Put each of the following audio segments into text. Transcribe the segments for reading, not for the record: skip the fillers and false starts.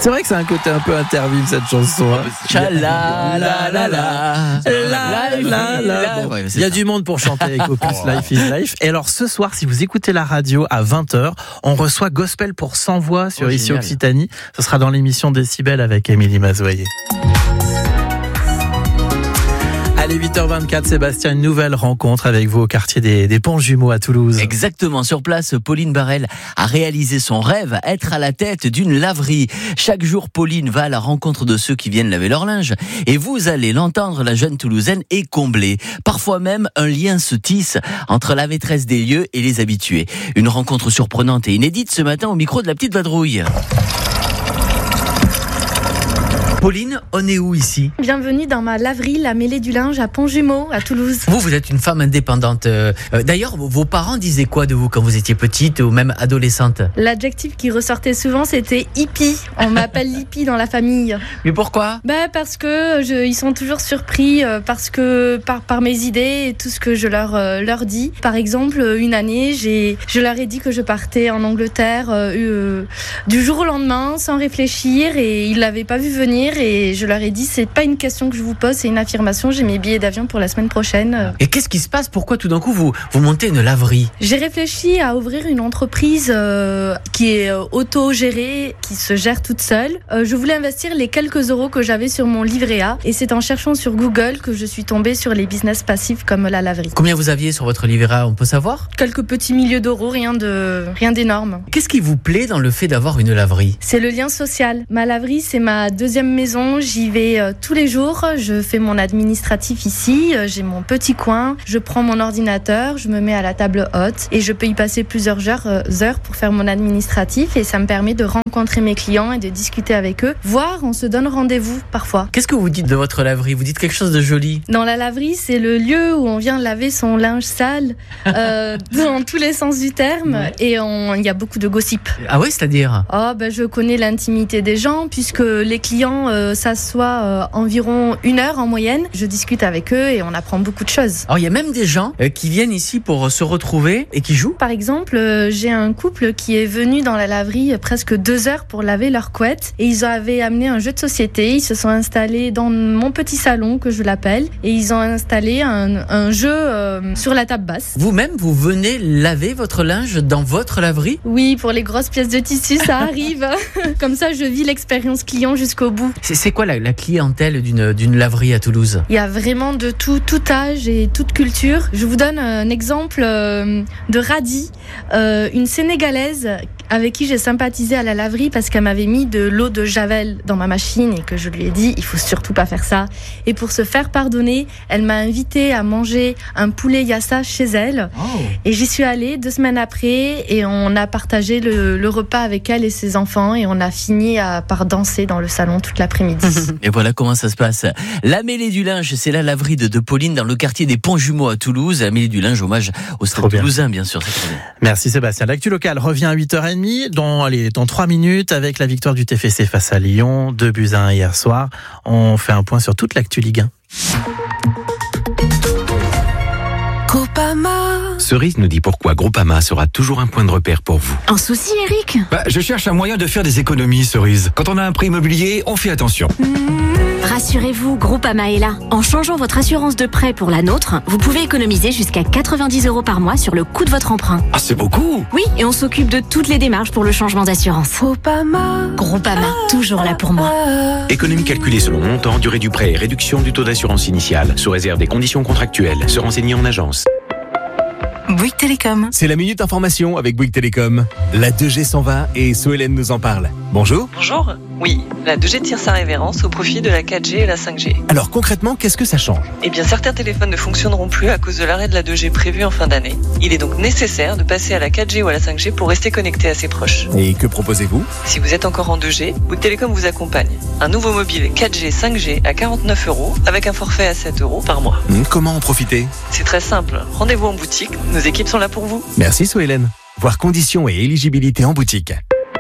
C'est vrai que c'est un côté un peu interville cette chanson. Hein. Bon, il y a du monde pour chanter avec Opus Life is Life. Et alors ce soir, si vous écoutez la radio à 20h, on reçoit Gospel pour 100 voix sur Ici génial. Occitanie. Ce sera dans l'émission Décibel avec Émilie Mazoyer. Allez, 8h24, Sébastien, une nouvelle rencontre avec vous au quartier des Ponts Jumeaux à Toulouse. Exactement, sur place, Pauline Barrel a réalisé son rêve, être à la tête d'une laverie. Chaque jour, Pauline va à la rencontre de ceux qui viennent laver leur linge. Et vous allez l'entendre, la jeune Toulousaine est comblée. Parfois même, un lien se tisse entre la maîtresse des lieux et les habitués. Une rencontre surprenante et inédite ce matin au micro de la petite vadrouille. Pauline, on est où ici ? Bienvenue dans ma laverie, la mêlée du linge à Pont-Jumeau, à Toulouse. Vous êtes une femme indépendante. D'ailleurs, vos parents disaient quoi de vous quand vous étiez petite ou même adolescente ? L'adjectif qui ressortait souvent, c'était hippie. On m'appelle hippie dans la famille. Mais pourquoi ? Parce que ils sont toujours surpris parce que par mes idées et tout ce que je leur dis. Par exemple, une année, je leur ai dit que je partais en Angleterre du jour au lendemain sans réfléchir et ils l'avaient pas vu venir. Et je leur ai dit, c'est pas une question que je vous pose, c'est une affirmation. J'ai mes billets d'avion pour la semaine prochaine. Et qu'est-ce qui se passe ? Pourquoi tout d'un coup vous montez une laverie ? J'ai réfléchi à ouvrir une entreprise qui est auto-gérée, qui se gère toute seule. Je voulais investir les quelques euros que j'avais sur mon livret A. Et c'est en cherchant sur Google que je suis tombée sur les business passifs comme la laverie. Combien vous aviez sur votre livret A, on peut savoir ? Quelques petits milliers d'euros, rien d'énorme. Qu'est-ce qui vous plaît dans le fait d'avoir une laverie ? C'est le lien social. Ma laverie, c'est ma deuxième maison. J'y vais tous les jours. Je fais mon administratif ici. J'ai mon petit coin. Je prends mon ordinateur. Je me mets à la table haute et je peux y passer plusieurs heures pour faire mon administratif. Et ça me permet de rencontrer mes clients et de discuter avec eux. Voire, on se donne rendez-vous parfois. Qu'est-ce que vous dites de votre laverie ? Vous dites quelque chose de joli ? Dans la laverie, c'est le lieu où on vient laver son linge sale dans tous les sens du terme. Ouais. Et il y a beaucoup de gossip. Ah oui, c'est-à-dire ? Je connais l'intimité des gens puisque les clients s'assoient environ 1 heure en moyenne. Je discute avec eux et on apprend beaucoup de choses. Alors il y a même des gens qui viennent ici pour se retrouver et qui jouent. Par exemple, j'ai un couple qui est venu dans la laverie presque 2 heures pour laver leur couette et ils avaient amené un jeu de société. Ils se sont installés dans mon petit salon que je l'appelle et ils ont installé un jeu sur la table basse. Vous-même, vous venez laver votre linge dans votre laverie ? Oui, pour les grosses pièces de tissu, ça arrive. Comme ça, je vis l'expérience client jusqu'au bout. C'est quoi la clientèle d'une laverie à Toulouse ? Il y a vraiment de tout âge et toute culture. Je vous donne un exemple de Radi, une Sénégalaise avec qui j'ai sympathisé à la laverie parce qu'elle m'avait mis de l'eau de Javel dans ma machine et que je lui ai dit il faut surtout pas faire ça. Et pour se faire pardonner, elle m'a invité à manger un poulet yassa chez elle. Oh. Et j'y suis allée 2 semaines après et on a partagé le repas avec elle et ses enfants et on a fini par danser dans le salon toute l'après-midi. Et voilà comment ça se passe. La mêlée du linge, c'est la laverie de Pauline dans le quartier des Ponts Jumeaux à Toulouse. La mêlée du linge, hommage au Stade Toulousain, bien sûr. C'est très bien. Merci Sébastien. L'actu locale revient à 8h30 dans 3 minutes avec la victoire du TFC face à Lyon, 2-1 hier soir. On fait un point sur toute l'actu Ligue 1. Cerise nous dit pourquoi Groupama sera toujours un point de repère pour vous. Un souci, Eric ? Je cherche un moyen de faire des économies, Cerise. Quand on a un prêt immobilier, on fait attention. Rassurez-vous, Groupama est là. En changeant votre assurance de prêt pour la nôtre, vous pouvez économiser jusqu'à 90 € par mois sur le coût de votre emprunt. Ah, c'est beaucoup! Oui, et on s'occupe de toutes les démarches pour le changement d'assurance. Groupama, toujours là pour moi. Économie calculée selon montant, durée du prêt et réduction du taux d'assurance initiale, sous réserve des conditions contractuelles. Se renseigner en agence. Bouygues Télécom. C'est la Minute Information avec Bouygues Télécom. La 2G s'en va et Sohélène nous en parle. Bonjour. Bonjour. Oui, la 2G tire sa révérence au profit de la 4G et la 5G. Alors concrètement, qu'est-ce que ça change ? Eh bien, certains téléphones ne fonctionneront plus à cause de l'arrêt de la 2G prévu en fin d'année. Il est donc nécessaire de passer à la 4G ou à la 5G pour rester connecté à ses proches. Et que proposez-vous ? Si vous êtes encore en 2G, Bouygues Télécom vous accompagne. Un nouveau mobile 4G, 5G à 49 € avec un forfait à 7 € par mois. Comment en profiter ? C'est très simple. Rendez-vous en boutique. Nos équipes sont là pour vous. Merci Sohélène. Voir conditions et éligibilité en boutique.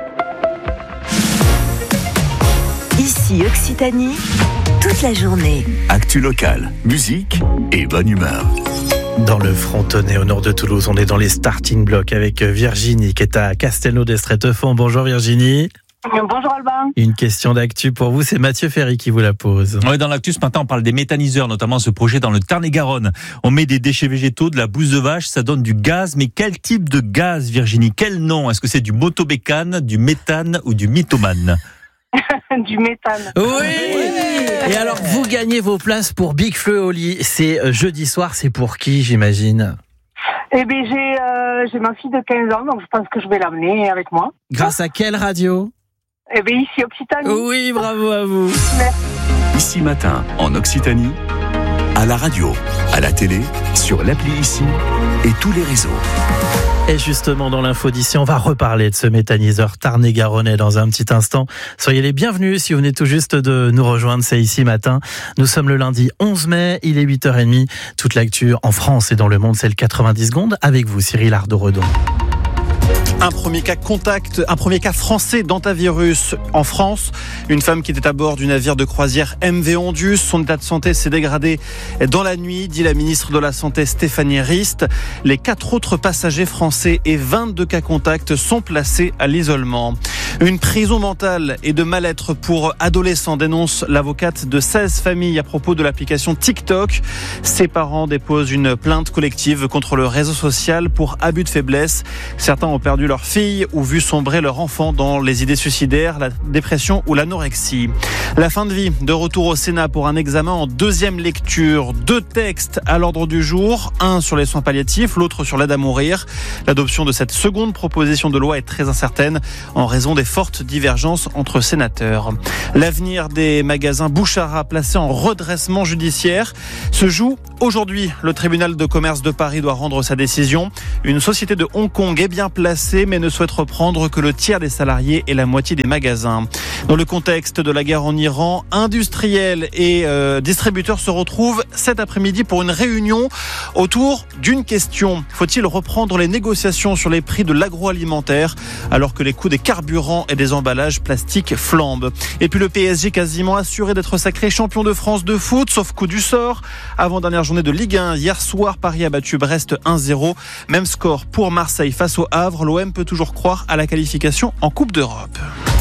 Ici Occitanie, toute la journée. Actu locale, musique et bonne humeur. Dans le Frontonnet, au nord de Toulouse, on est dans les starting blocks avec Virginie qui est à Castelnau d'Estrétefond. Bonjour Virginie. Bonjour Alban. Une question d'actu pour vous, c'est Mathieu Ferry qui vous la pose. Ouais, dans l'actu ce matin, on parle des méthaniseurs, notamment ce projet dans le Tarn-et-Garonne. On met des déchets végétaux, de la bouse de vache, ça donne du gaz. Mais quel type de gaz, Virginie? Quel nom? Est-ce que c'est du motobécane, du méthane ou du mythomane? Du méthane. Oui. Et alors, vous gagnez vos places pour Big Fleu au lit. C'est jeudi soir, c'est pour qui, j'imagine? Eh bien, j'ai ma fille de 15 ans, donc je pense que je vais l'amener avec moi. Grâce à quelle radio? Eh bien, ici, Occitanie. Oui, bravo à vous. Merci. Ici Matin, en Occitanie, à la radio, à la télé, sur l'appli Ici et tous les réseaux. Et justement, dans l'info d'ici, on va reparler de ce méthaniseur tarn-et-garonnais dans un petit instant. Soyez les bienvenus si vous venez tout juste de nous rejoindre, c'est Ici Matin. Nous sommes le lundi 11 mai, il est 8h30. Toute l'actu en France et dans le monde, c'est le 90 secondes. Avec vous, Cyril Ardo-Redon. Un premier cas français d'hantavirus en France. Une femme qui était à bord du navire de croisière MV Ondius. Son état de santé s'est dégradé dans la nuit, dit la ministre de la Santé Stéphanie Rist. Les 4 autres passagers français et 22 cas contacts sont placés à l'isolement. Une prison mentale et de mal-être pour adolescents, dénonce l'avocate de 16 familles à propos de l'application TikTok. Ses parents déposent une plainte collective contre le réseau social pour abus de faiblesse. Certains ont perdu leur fille ou vu sombrer leur enfant dans les idées suicidaires, la dépression ou l'anorexie. La fin de vie, de retour au Sénat pour un examen en deuxième lecture. 2 textes à l'ordre du jour, un sur les soins palliatifs, l'autre sur l'aide à mourir. L'adoption de cette seconde proposition de loi est très incertaine en raison des fortes divergences entre sénateurs. L'avenir des magasins Bouchara placés en redressement judiciaire se joue aujourd'hui. Le tribunal de commerce de Paris doit rendre sa décision. Une société de Hong Kong est bien placée mais ne souhaite reprendre que le tiers des salariés et la moitié des magasins. Dans le contexte de la guerre en Iran, industriels et distributeurs se retrouvent cet après-midi pour une réunion autour d'une question. Faut-il reprendre les négociations sur les prix de l'agroalimentaire alors que les coûts des carburants et des emballages plastiques flambent? Et puis le PSG quasiment assuré d'être sacré champion de France de foot, sauf coup du sort. Avant-dernière journée de Ligue 1, hier soir, Paris a battu Brest 1-0. Même score pour Marseille face au Havre. L'OM peut toujours croire à la qualification en Coupe d'Europe.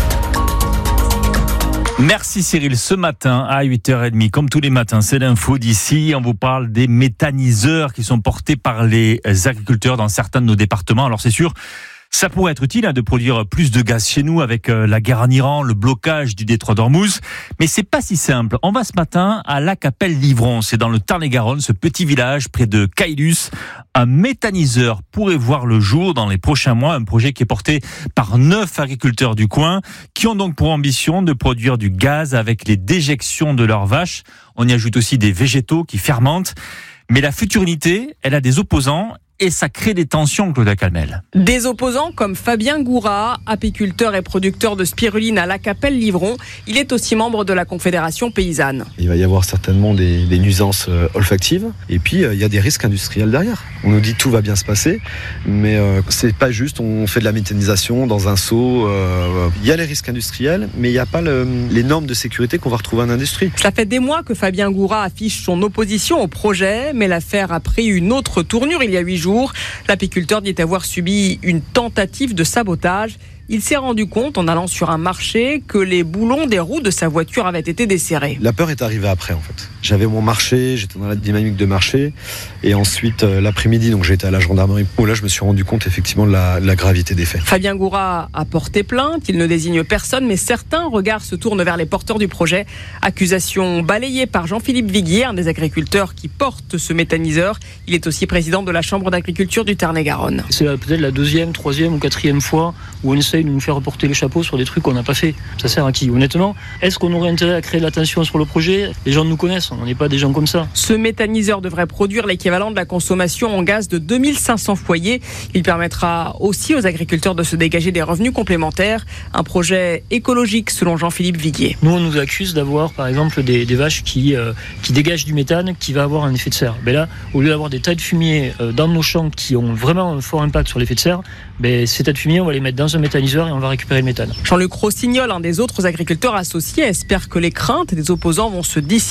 Merci Cyril. Ce matin à 8h30, comme tous les matins, c'est l'info d'ici. On vous parle des méthaniseurs qui sont portés par les agriculteurs dans certains de nos départements. Alors c'est sûr, ça pourrait être utile de produire plus de gaz chez nous avec la guerre en Iran, le blocage du détroit d'Ormuz. Mais c'est pas si simple. On va ce matin à La Capelle-Livron. C'est dans le Tarn-et-Garonne, ce petit village près de Caylus. Un méthaniseur pourrait voir le jour dans les prochains mois. Un projet qui est porté par 9 agriculteurs du coin qui ont donc pour ambition de produire du gaz avec les déjections de leurs vaches. On y ajoute aussi des végétaux qui fermentent. Mais la future unité, elle a des opposants. Et ça crée des tensions, Claudia Calmel. Des opposants comme Fabien Goura, apiculteur et producteur de spiruline à La Capelle-Livron. Il est aussi membre de la Confédération paysanne. Il va y avoir certainement des nuisances olfactives. Et puis, il y a des risques industriels derrière. On nous dit tout va bien se passer, mais c'est pas juste, on fait de la méthanisation dans un seau. Il y a les risques industriels, mais il n'y a pas les normes de sécurité qu'on va retrouver en industrie. Ça fait des mois que Fabien Goura affiche son opposition au projet, mais l'affaire a pris une autre tournure il y a 8 jours. L'apiculteur dit avoir subi une tentative de sabotage. Il s'est rendu compte en allant sur un marché que les boulons des roues de sa voiture avaient été desserrés. La peur est arrivée après en fait. J'avais mon marché, j'étais dans la dynamique de marché et ensuite l'après-midi donc j'ai été à la gendarmerie où là je me suis rendu compte effectivement de la gravité des faits. Fabien Goura a porté plainte, il ne désigne personne mais certains regards se tournent vers les porteurs du projet. Accusation balayée par Jean-Philippe Viguier, un des agriculteurs qui porte ce méthaniseur. Il est aussi président de la Chambre d'agriculture du Tarn-et-Garonne. C'est peut-être la 2e, 3e ou 4e fois où on essaye de nous faire reporter le chapeau sur des trucs qu'on n'a pas fait. Ça sert à qui? Honnêtement, est-ce qu'on aurait intérêt à créer de l'attention sur le projet? Les gens nous connaissent, on n'est pas des gens comme ça. Ce méthaniseur devrait produire l'équivalent de la consommation en gaz de 2500 foyers. Il permettra aussi aux agriculteurs de se dégager des revenus complémentaires. Un projet écologique selon Jean-Philippe Viguier. Nous, on nous accuse d'avoir par exemple des vaches qui dégagent du méthane qui va avoir un effet de serre. Mais là, au lieu d'avoir des tas de fumier dans nos champs qui ont vraiment un fort impact sur l'effet de serre, ces tas de fumier, on va les mettre dans un méthaniseur et on va récupérer le méthane. Jean-Luc Rossignol, un des autres agriculteurs associés, espère que les craintes des opposants vont se dissiper une fois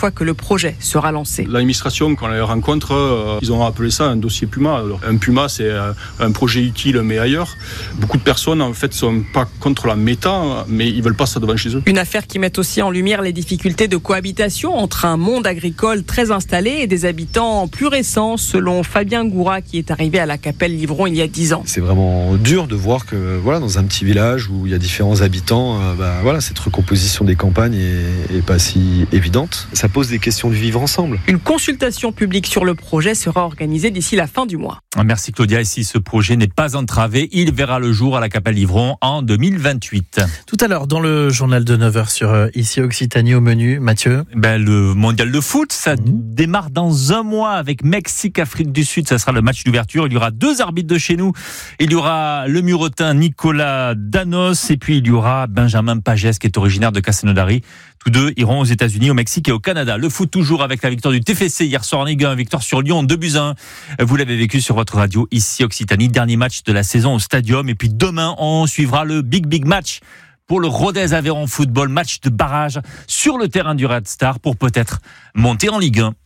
fois que le projet sera lancé. L'administration, quand on les rencontre, ils ont appelé ça un dossier Puma. Alors, un Puma, c'est un projet utile, mais ailleurs. Beaucoup de personnes, en fait, sont pas contre la méta, mais ils veulent pas ça devant chez eux. Une affaire qui met aussi en lumière les difficultés de cohabitation entre un monde agricole très installé et des habitants plus récents, selon Fabien Goura, qui est arrivé à la Capelle-Livron il y a 10 ans. C'est vraiment dur de voir que dans un petit village où il y a différents habitants, cette recomposition des campagnes est pas si évidente. Ça pose des questions du vivre ensemble. Une consultation publique sur le projet sera organisée d'ici la fin du mois. Merci Claudia. Et si ce projet n'est pas entravé, il verra le jour à la Capelle-Livron en 2028. Tout à l'heure, dans le journal de 9h sur Ici Occitanie, au menu, Mathieu. Le mondial de foot, ça démarre dans un mois avec Mexique-Afrique du Sud. Ça sera le match d'ouverture. Il y aura 2 arbitres de chez nous. Il y aura le Muretin Nicolas Danos et puis il y aura Benjamin Pagès qui est originaire de Castelnaudary. Tous deux iront aux États-Unis, au Mexique et au Canada. Le foot toujours avec la victoire du TFC hier soir en Ligue 1, victoire sur Lyon 2-1. Vous l'avez vécu sur votre radio Ici Occitanie. Dernier match de la saison au Stadium. Et puis demain, on suivra le big match pour le Rodez Aveyron Football, match de barrage sur le terrain du Red Star pour peut-être monter en Ligue 1.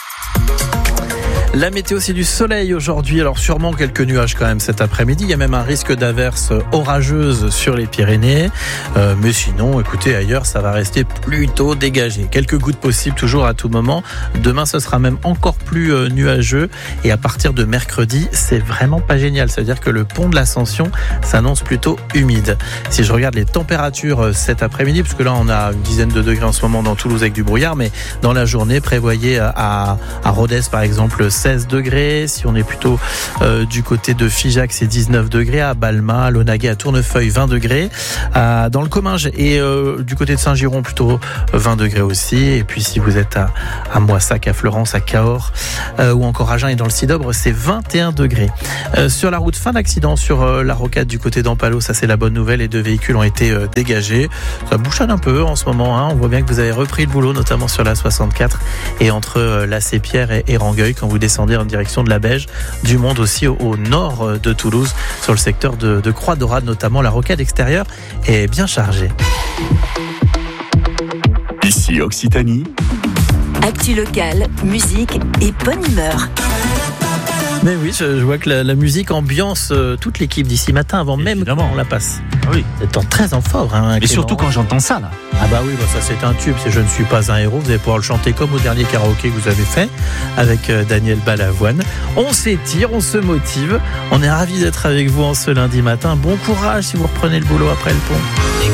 La météo, c'est du soleil aujourd'hui, alors sûrement quelques nuages quand même cet après-midi. Il y a même un risque d'averse orageuse sur les Pyrénées. Mais sinon, écoutez, ailleurs, ça va rester plutôt dégagé. Quelques gouttes possibles toujours à tout moment. Demain, ce sera même encore plus nuageux. Et à partir de mercredi, c'est vraiment pas génial. C'est-à-dire que le pont de l'Ascension s'annonce plutôt humide. Si je regarde les températures cet après-midi, parce que là, on a une dizaine de degrés en ce moment dans Toulouse avec du brouillard, mais dans la journée, prévoyez à Rodez, par exemple, 16 degrés. Si on est plutôt du côté de Figeac, c'est 19 degrés. À Balma, à Launaguet, à Tournefeuille, 20 degrés. Dans le Comminges et du côté de Saint-Giron, plutôt 20 degrés aussi. Et puis si vous êtes à Moissac, à Florence, à Cahors ou encore à Agen et dans le Cidobre, c'est 21 degrés. Sur la route, fin d'accident sur la rocade du côté d'Ampalo. Ça, c'est la bonne nouvelle. Les 2 véhicules ont été dégagés. Ça bouchonne un peu en ce moment. On voit bien que vous avez repris le boulot, notamment sur la 64 et entre la Sépierre et Rangueil quand vous descendez en direction de la Beige, du Monde aussi au nord de Toulouse, sur le secteur de Croix-Dorade notamment. La rocade extérieure est bien chargée. Ici Occitanie. Actu locale, musique et bonne humeur. Mais oui, je vois que la musique ambiance toute l'équipe d'ici matin avant même qu'on la passe. Oui. C'est très en fort. Mais surtout quand j'entends ça là. Ah bah oui, ça c'est un tube, c'est Je ne suis pas un héros. Vous allez pouvoir le chanter comme au dernier karaoké que vous avez fait avec Daniel Balavoine. On s'étire, on se motive. On est ravis d'être avec vous en ce lundi matin. Bon courage si vous reprenez le boulot après le pont.